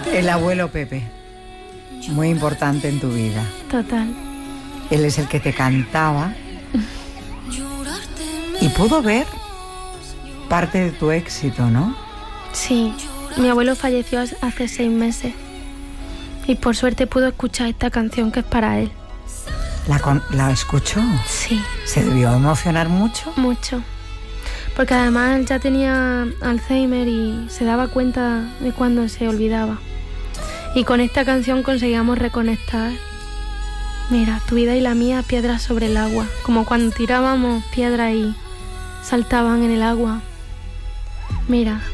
El abuelo Pepe, muy importante en tu vida. Total. Él es el que te cantaba y pudo ver parte de tu éxito, ¿no? Sí, mi abuelo falleció hace 6 meses y por suerte pudo escuchar esta canción que es para él. ¿La escuchó? Sí. ¿Se debió emocionar mucho? Mucho. Porque además él ya tenía Alzheimer y se daba cuenta de cuando se olvidaba. Y con esta canción conseguíamos reconectar. Mira, tu vida y la mía, piedras sobre el agua. Como cuando tirábamos piedras y saltaban en el agua. Mira,